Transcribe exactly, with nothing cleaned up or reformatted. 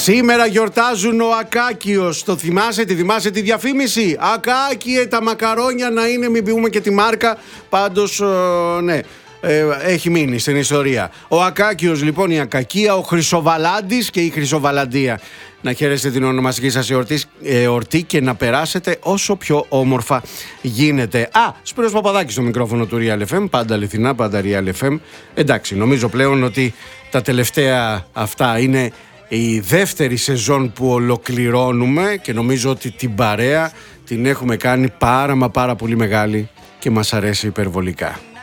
Σήμερα γιορτάζουν ο Ακάκιος. Το θυμάσαι, τη θυμάσαι τη διαφήμιση? Ακάκιε, τα μακαρόνια να είναι, μην πούμε και τη μάρκα. Πάντως, ε, ναι, ε, έχει μείνει στην ιστορία. Ο Ακάκιος λοιπόν, η Ακακία, ο Χρυσοβαλάντης και η Χρυσοβαλαντία. Να χαίρεστε την ονομαστική σας εορτή, εορτή και να περάσετε όσο πιο όμορφα γίνεται. Α, Σπύρος Παπαδάκης στο μικρόφωνο του Real εφ εμ, πάντα αληθινά, πάντα Real εφ εμ. Εντάξει, νομίζω πλέον ότι τα τελευταία αυτά είναι η δεύτερη σεζόν που ολοκληρώνουμε και νομίζω ότι την παρέα την έχουμε κάνει πάρα μα πάρα πολύ μεγάλη και μας αρέσει υπερβολικά.